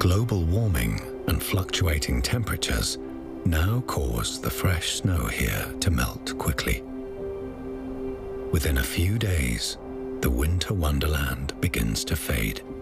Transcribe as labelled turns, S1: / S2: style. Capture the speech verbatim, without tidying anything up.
S1: Global warming and fluctuating temperatures now cause the fresh snow here to melt quickly. Within a few days, the winter wonderland begins to fade.